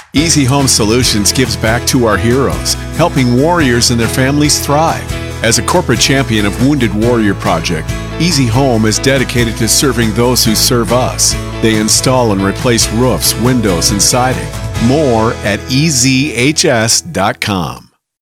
Easy Home Solutions gives back to our heroes, helping warriors and their families thrive. As a corporate champion of Wounded Warrior Project, Easy Home is dedicated to serving those who serve us. They install and replace roofs, windows, and siding. More at ezhs.com.